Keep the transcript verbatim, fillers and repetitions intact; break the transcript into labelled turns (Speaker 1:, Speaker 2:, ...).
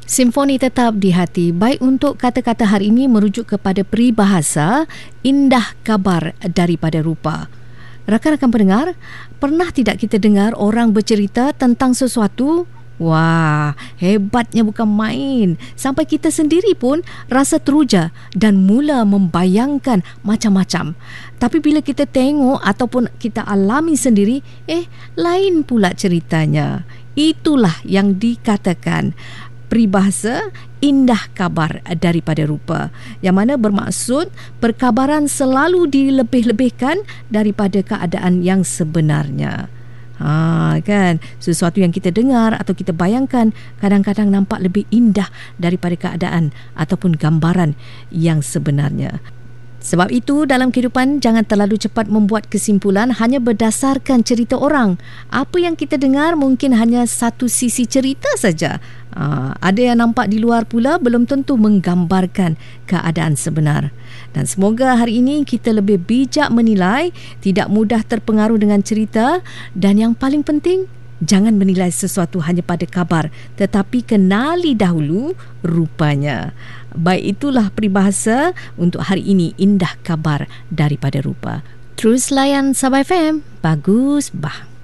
Speaker 1: Simfoni tetap di hati. Baik, untuk kata-kata hari ini merujuk kepada peribahasa indah kabar daripada rupa. Rakan-rakan pendengar, pernah tidak kita dengar orang bercerita tentang sesuatu? Wah, hebatnya bukan main. Sampai kita sendiri pun rasa teruja dan mula membayangkan macam-macam. Tapi bila kita tengok ataupun kita alami sendiri, eh, lain pula ceritanya. Itulah yang dikatakan peribahasa indah kabar daripada rupa, yang mana bermaksud perkabaran selalu dilebih-lebihkan daripada keadaan yang sebenarnya. Ha, kan, sesuatu yang kita dengar atau kita bayangkan kadang-kadang nampak lebih indah daripada keadaan ataupun gambaran yang sebenarnya. Sebab itu, dalam kehidupan jangan terlalu cepat membuat kesimpulan hanya berdasarkan cerita orang. Apa yang kita dengar mungkin hanya satu sisi cerita saja. Uh, ada yang nampak di luar pula belum tentu menggambarkan keadaan sebenar. Dan semoga hari ini kita lebih bijak menilai, tidak mudah terpengaruh dengan cerita, dan yang paling penting, jangan menilai sesuatu hanya pada kabar, tetapi kenali dahulu rupanya. Baik, itulah peribahasa untuk hari ini, indah kabar daripada rupa. Terus layan Sabah F M. Bagus bah.